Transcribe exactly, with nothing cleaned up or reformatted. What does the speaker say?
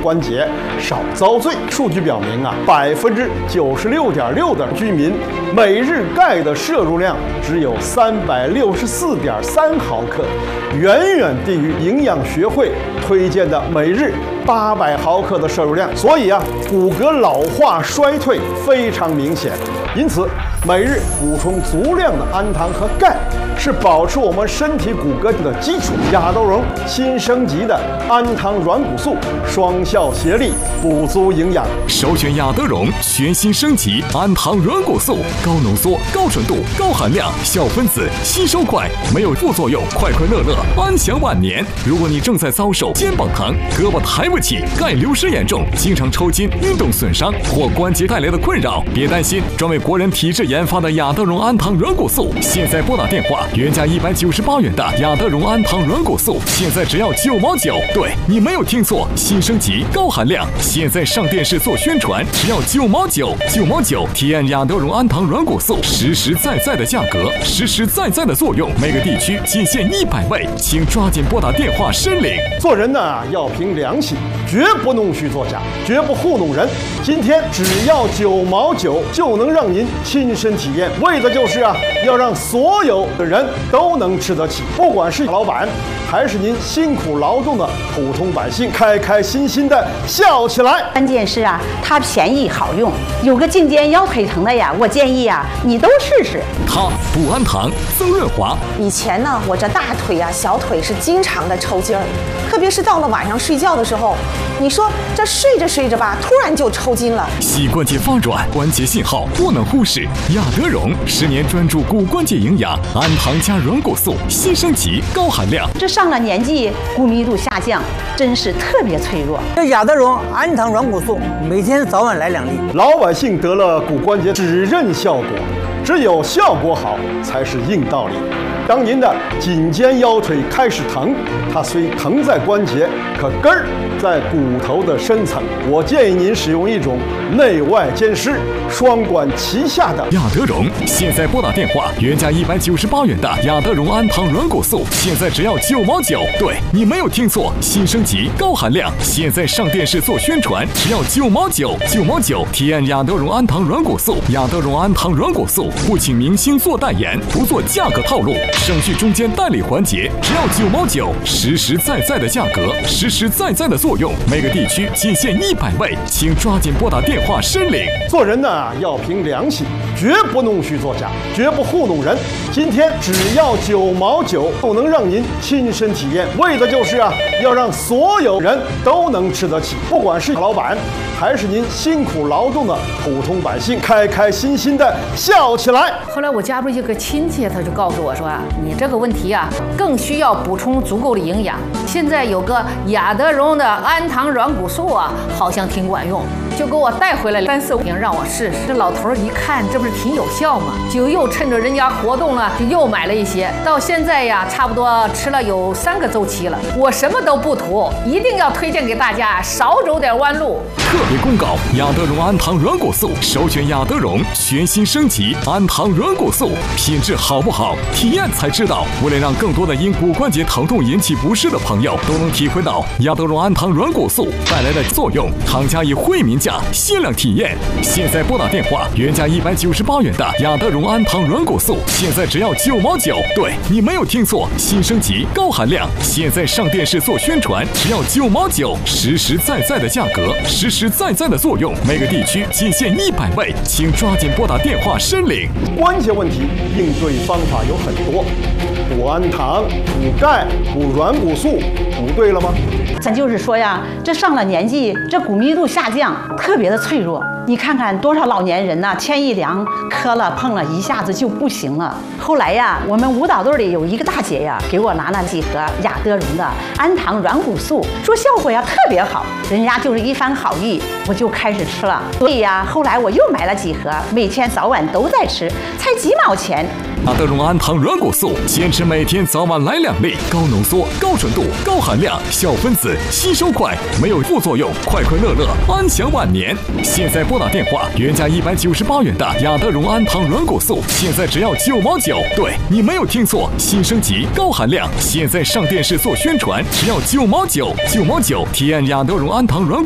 关节，少遭罪。数据表明啊，百分之九十六点六的居民每日钙的摄入量只有三百六十四点三毫克，远远低于营养学会推荐的每日八百毫克的摄入量。所以啊，骨骼老化衰退非常明显。因此，每日补充足量的氨糖和钙是保持我们身体骨骼的基础。亚豆蓉新升级的氨糖软骨素双效协力，补足营养。 首选亚德蓉全新升级氨糖软骨素，高浓缩、高纯度、高含量，小分子，吸收快，没有副作用，快快乐乐，安享晚年。如果你正在遭受肩膀疼、胳膊抬不起、钙流失严重、经常抽筋、运动损伤或关节带来的困扰，别担心，专为国人体质研发的亚德蓉氨糖软骨素，现在拨打电话，原价一百九十八元的亚德蓉氨糖软骨素，现在只要九毛九。对，你没有听错，新升级高含量，现在上电视做宣传，只要九毛九，九毛九，体验亚德蓉氨糖软骨素实实在在的价格，实实在在的作用，每个地区仅限一百位，请抓紧拨打电话申领。 做人呢要凭良心，绝不弄虚作假，绝不糊弄人。今天只要九毛九就能让您亲身体验，为的就是啊，要让所有的人都能吃得起，不管是老板还是您辛苦劳动的普通百姓，开开心心的笑起来。 关键是啊，它便宜好用，有个颈肩腰腿疼的呀，我建议啊，你都试试。 它补氨糖、增润滑。 以前呢，我这大腿啊、小腿是经常的抽筋儿，特别是到了晚上睡觉的时候，你说这睡着睡着吧，突然就抽筋了。 膝关节发软，关节信号不能忽视。亚德蓉十年专注骨关节营养，氨糖加软骨素，新升级高含量。 这上了年纪，骨密度下降，真是特别脆弱。 这亚德蓉氨糖软骨素，每天早晚来两粒。 老百姓得了骨关节只认效果，只有效果好才是硬道理。当您的颈肩腰腿开始疼，它虽疼在关节，可根儿在骨头的深层。我建议您使用一种内外兼施、双管齐下的亚德蓉。现在拨打电话，原价一百九十八元的亚德蓉氨糖软骨素，现在只要九毛九。对，你没有听错，新升级高含量，现在上电视做宣传，只要九毛九，九毛九，体验亚德蓉氨糖软骨素。亚德蓉氨糖软骨素不请明星做代言，不做价格套路，省去中间代理环节，只要九毛九，实实在在的价格，实实在在的作用，每个地区仅限一百位，请抓紧拨打电话申领。 做人呢要凭良心，绝不弄虚作假，绝不糊弄人。今天只要九毛九就能让您亲身体验，为的就是啊，要让所有人都能吃得起，不管是老板还是您辛苦劳动的普通百姓，开开心心的笑起来。 后来我家中一个亲戚，他就告诉我说啊，你这个问题啊，更需要补充足够的营养。现在有个亚德蓉的氨糖软骨素啊，好像挺管用，就给我带回来了三四瓶让我试试。这老头一看，这不是挺有效吗？就又趁着人家活动了，就又买了一些。到现在呀，差不多吃了有三个周期了。我什么都不图，一定要推荐给大家，少走点弯路。 特别公告：亚德蓉氨糖软骨素，首选亚德蓉全新升级氨糖软骨素，品质好不好，体验才知道。为了让更多的因骨关节疼痛引起不适的朋友都能体会到亚德蓉氨糖软骨素带来的作用，厂家以惠民价限量体验。现在拨打电话，原价一百九十八元的亚德蓉氨糖软骨素，现在只要九毛九。对，你没有听错，新升级高含量，现在上电视做宣传，只要九毛九，实实在在的价格，实实在在的作用，每个地区仅限一百位，请抓紧拨打电话申领。 关节问题应对方法有很多，补氨糖、补钙、补软骨素，补对了吗？ 咱就是说呀，这上了年纪，这骨密度下降，特别的脆弱。你看看多少老年人呐、啊，天一凉，磕了碰了，一下子就不行了。后来呀，我们舞蹈队里有一个大姐呀，给我拿了几盒亚德蓉的氨糖软骨素，说效果呀特别好，人家就是一番好意，我就开始吃了。所以呀，后来我又买了几盒，每天早晚都在吃，才几毛钱。 亚德蓉氨糖软骨素，坚持每天早晚来两粒，高浓缩、高纯度、高含量，小分子，吸收快，没有副作用，快快乐乐，安享晚年。现在拨打电话，原价一百九十八元的亚德蓉氨糖软骨素，现在只要九毛九。对，你没有听错，新升级高含量，现在上电视做宣传，只要九毛九，九毛九，体验亚德蓉氨糖软骨素。